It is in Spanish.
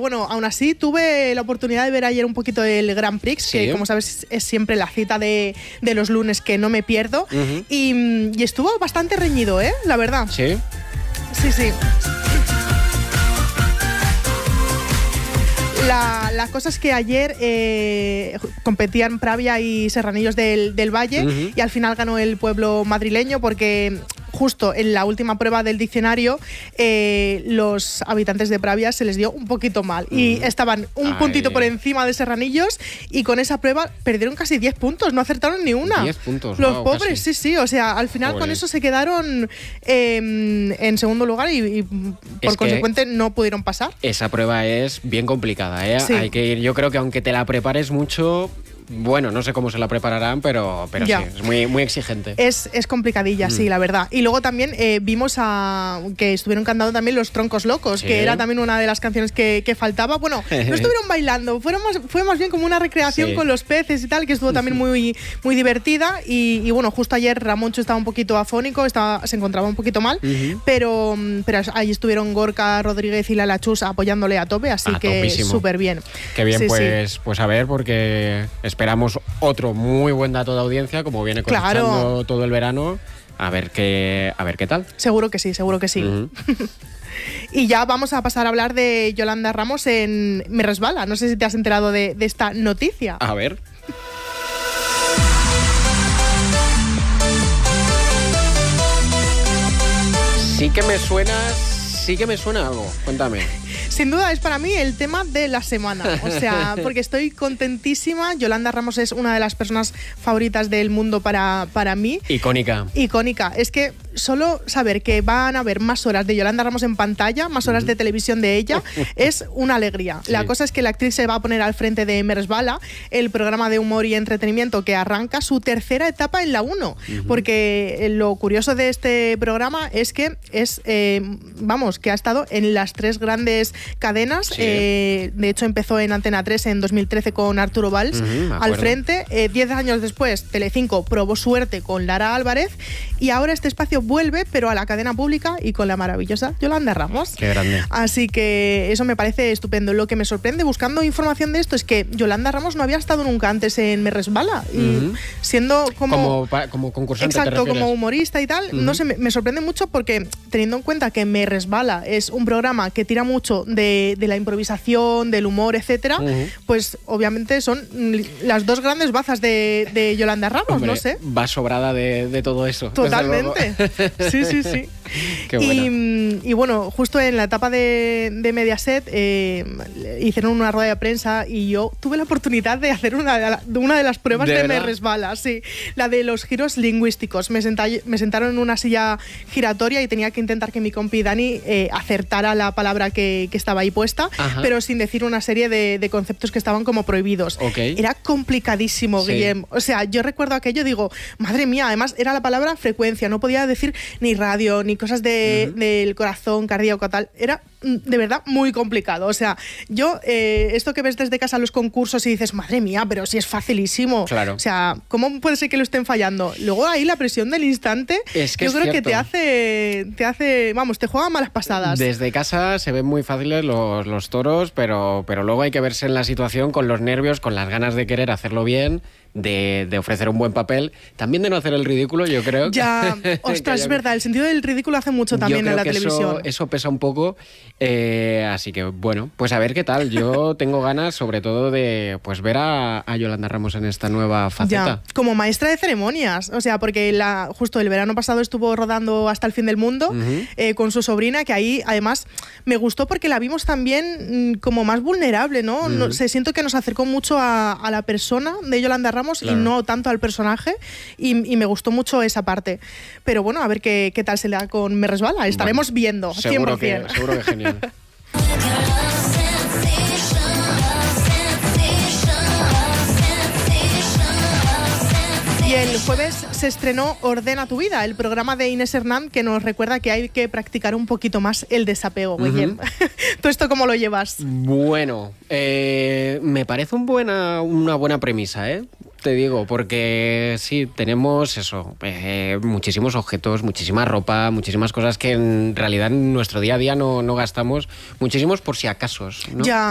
bueno, aún así tuve la oportunidad de ver ayer un poquito el Grand Prix, Sí. que como sabes es siempre la cita de los lunes que no me pierdo. Y estuvo bastante reñido, la verdad. ¿Sí? Sí. La cosa es que ayer competían Pravia y Serranillos del Valle y al final ganó el pueblo madrileño porque justo en la última prueba del diccionario los habitantes de Pravia se les dio un poquito mal y estaban un puntito por encima de Serranillos y con esa prueba perdieron casi 10 puntos, no acertaron ni una. 10 puntos, los wow, pobres, casi. sí, o sea, al final con eso se quedaron en segundo lugar y por consecuente no pudieron pasar. Esa prueba es bien complicada, ¿eh? Sí. Hay que ir, yo creo que aunque te la prepares mucho, bueno, no sé cómo se la prepararán, pero sí, es muy, muy exigente. Es complicadilla, sí, la verdad. Y luego también vimos que estuvieron cantando también Los Troncos Locos, Sí. que era también una de las canciones que faltaba. Bueno, no estuvieron bailando, fue más bien como una recreación con los peces y tal, que estuvo también muy, muy divertida. Y bueno, justo ayer Ramoncho estaba un poquito afónico, se encontraba un poquito mal, pero ahí estuvieron Gorka Rodríguez y Lala Chus apoyándole a tope, así que súper bien. Qué bien, Sí, pues a ver, porque esperamos otro muy buen dato de audiencia, como viene cosechando todo el verano. A ver qué tal. Seguro que sí. Y ya vamos a pasar a hablar de Yolanda Ramos en Me Resbala. No sé si te has enterado de esta noticia. A ver. Sí que me suena algo. Cuéntame. Sin duda es para mí el tema de la semana, o sea, porque estoy contentísima. Yolanda Ramos es una de las personas favoritas del mundo para mí. Icónica. Es que solo saber que van a haber más horas de Yolanda Ramos en pantalla, más horas de televisión de ella, es una alegría. Sí. La cosa es que la actriz se va a poner al frente de Me Resbala, el programa de humor y entretenimiento que arranca su tercera etapa en la 1, porque lo curioso de este programa es que que ha estado en las 3 grandes cadenas. Sí. De hecho empezó en Antena 3 en 2013 con Arturo Valls al frente. 10 años después Telecinco probó suerte con Lara Álvarez y ahora este espacio vuelve, pero a la cadena pública y con la maravillosa Yolanda Ramos. Qué grande. Así que eso me parece estupendo. Lo que me sorprende buscando información de esto es que Yolanda Ramos no había estado nunca antes en Me Resbala y siendo como concursante, exacto, como humorista y tal, no sé, me sorprende mucho porque teniendo en cuenta que Me Resbala es un programa que tira mucho de la improvisación, del humor, etcétera, pues obviamente son las 2 grandes bazas de Yolanda Ramos. Hombre, no sé. Va sobrada de todo eso. Totalmente. Sí. Qué buena. Y bueno, justo en la etapa de Mediaset hicieron una rueda de prensa y yo tuve la oportunidad de hacer una de las pruebas de Me Resbala, sí, la de los giros lingüísticos. Me sentaron en una silla giratoria y tenía que intentar que mi compi Dani acertara la palabra que estaba ahí puesta, pero sin decir una serie de conceptos que estaban como prohibidos. Era complicadísimo, sí. Guillem. O sea, yo recuerdo aquello, digo, madre mía, además era la palabra frecuencia, no podía decir ni radio, ni cosas del corazón, cardíaco, tal. Era de verdad muy complicado. O sea, yo, esto que ves desde casa los concursos y dices, madre mía, pero si es facilísimo. Claro. O sea, ¿cómo puede ser que lo estén fallando? Luego ahí la presión del instante, yo creo que te hace, vamos, te juega malas pasadas. Desde casa se ven muy fáciles los toros, pero luego hay que verse en la situación con los nervios, con las ganas de querer hacerlo bien, de ofrecer un buen papel, también de no hacer el ridículo, yo creo. Ya, ostras, es verdad, el sentido del ridículo hace mucho también en la televisión. Eso pesa un poco, así que bueno, pues a ver qué tal. Yo tengo ganas sobre todo de pues ver a Yolanda Ramos en esta nueva faceta. Ya, como maestra de ceremonias, o sea, porque justo el verano pasado estuvo rodando Hasta el fin del mundo con su sobrina, que ahí además me gustó porque la vimos también como más vulnerable, ¿no? Siento que nos acercó mucho a la persona de Yolanda Ramos, claro, y no tanto al personaje, y me gustó mucho esa parte. Pero bueno, a ver qué tal se le da con Me Resbala. Estaremos viendo, seguro 100%. Seguro que genial. Y el jueves se estrenó Ordena tu vida, el programa de Inés Hernán que nos recuerda que hay que practicar un poquito más el desapego, Guillem. ¿Tú esto cómo lo llevas? Bueno, me parece una buena premisa, te digo, porque sí, tenemos eso, muchísimos objetos, muchísima ropa, muchísimas cosas que en realidad en nuestro día a día no gastamos, muchísimos por si acaso, ¿no? Ya.